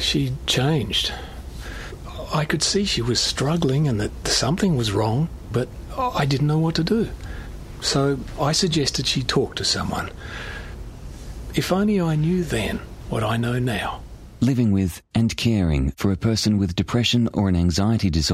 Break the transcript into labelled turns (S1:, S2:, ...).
S1: She'd changed. I could see she was struggling and that something was wrong, but I didn't know what to do. So I suggested she talk to someone. If only I knew then what I know now.
S2: Living with and caring for a person with depression or an anxiety disorder